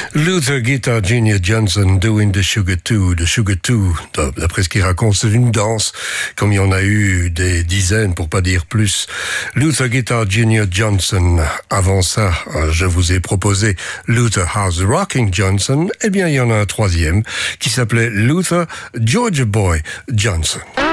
Luther Guitar Jr. Johnson doing the Sugar Two. The Sugar Two, d'après ce qu'il raconte, c'est une danse, comme il y en a eu des dizaines, pour pas dire plus. Luther Guitar Jr. Johnson. Avant ça, je vous ai proposé Luther House Rocking Johnson. Eh bien, il y en a un troisième qui s'appelait Luther Georgia Boy Johnson.